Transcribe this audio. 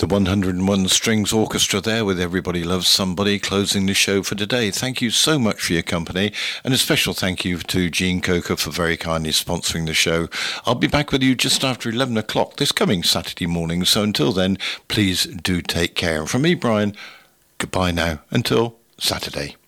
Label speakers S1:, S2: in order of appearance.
S1: The 101 Strings Orchestra there with Everybody Loves Somebody, closing the show for today. Thank you so much for your company, and a special thank you to Gene Coker for very kindly sponsoring the show. I'll be back with you just after 11 o'clock this coming Saturday morning, so until then, please do take care. And from me, Brian, goodbye now until Saturday.